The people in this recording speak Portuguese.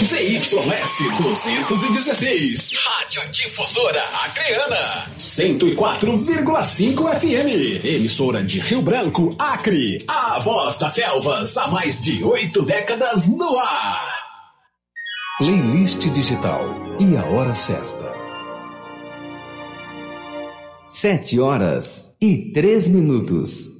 ZYS 216, Rádio Difusora Acreana, 104,5 FM, emissora de Rio Branco, Acre, a voz das selvas, há mais de 8 décadas no ar. Playlist digital e a hora certa. 7 horas e 3 minutos.